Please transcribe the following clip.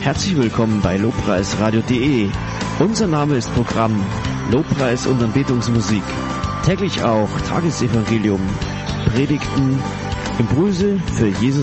Herzlich willkommen bei lobpreisradio.de. Unser Name ist Programm Lobpreis und Anbetungsmusik. Täglich auch Tagesevangelium, Predigten, Impulse für Jesus